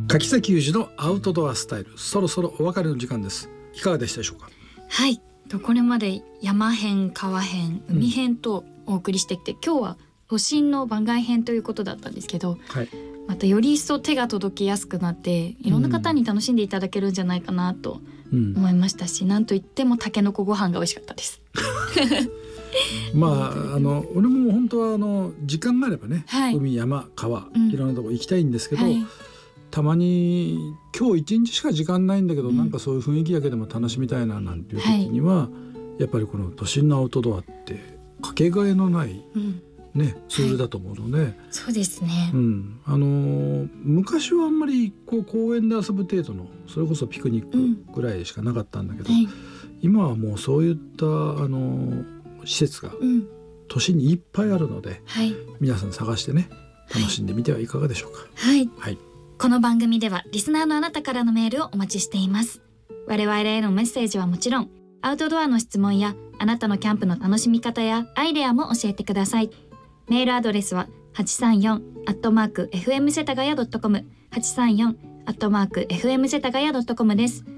柿崎裕二のアウトドアスタイル、そろそろお別れの時間です。いかがでしたでしょうか？ はい、これまで山編、川編、海編とお送りしてきて、今日は都心の番外編ということだったんですけど、 はい、 またより一層手が届きやすくなっていろんな方に楽しんでいただけるんじゃないかなと思いましたし、なんといってもたけのこご飯が美味しかったですまあ俺も本当は時間があればね、 はい、 海、山、川、いろんなとこ行きたいんですけど、 はい、 たまに今日一日しか時間ないんだけど、なんかそういう雰囲気だけでも楽しみたいななんていう時には、やっぱりこの都心のアウトドアってかけがえのないツールだと思うので、 そうですね、 昔はあんまり公園で遊ぶ程度のそれこそピクニックぐらいしかなかったんだけど、今はもうそういった施設が都心にいっぱいあるので、皆さん探してね、楽しんでみてはいかがでしょうか。 はい、この番組ではリスナーのあなたからのメールをお待ちしています。我々へのメッセージはもちろん、アウトドアの質問やあなたのキャンプの楽しみ方やアイデアも教えてください。メールアドレスは 834@fmsetagaya.com 834@fmsetagaya.com です。